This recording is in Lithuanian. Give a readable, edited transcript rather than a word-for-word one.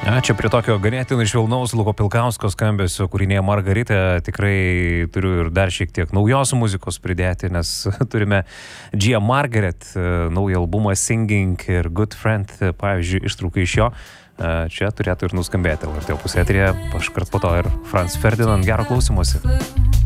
Čia prie tokio ganėtinai švelnaus Luko Pilkausko skambesio kūrinėje Margarita tikrai turiu ir dar šiek tiek naujos muzikos pridėti, nes turime Gia Margaret, naują albumą Singing ir Good Friend, pavyzdžiui, ištraukai iš jo. Čia turėtų ir nuskambėti LRT Opus eteryje, paškart po to ir Franz Ferdinand. Gero klausymosi.